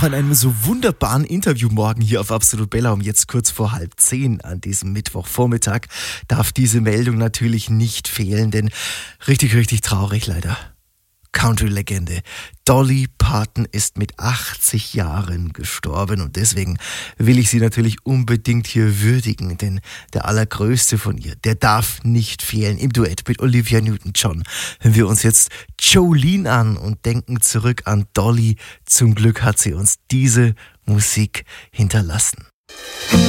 an einem so wunderbaren Interview morgen hier auf Absolut Bella um jetzt kurz vor 9:30 an diesem Mittwochvormittag darf diese Meldung natürlich nicht fehlen, denn richtig, richtig traurig leider. Country-Legende Dolly Parton ist mit 80 Jahren gestorben und deswegen will ich sie natürlich unbedingt hier würdigen, denn der allergrößte von ihr, der darf nicht fehlen. Im Duett mit Olivia Newton-John hören wir uns jetzt Jolene an und denken zurück an Dolly. Zum Glück hat sie uns diese Musik hinterlassen.